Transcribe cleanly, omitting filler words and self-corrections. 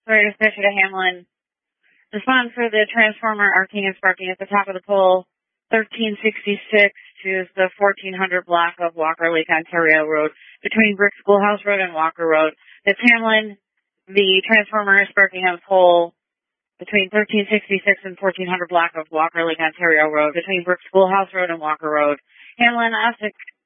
Sorry to switch you to Hamlin. Respond for the transformer arcing and sparking at the top of the pole, 1366 to the 1400 block of Walker Lake, Ontario Road, between Brick Schoolhouse Road and Walker Road. It's Hamlin. The transformer is sparking on pole between 1366 and 1400 block of Walker Lake, Ontario Road, between Brick Schoolhouse Road and Walker Road. Hamlin, Ostic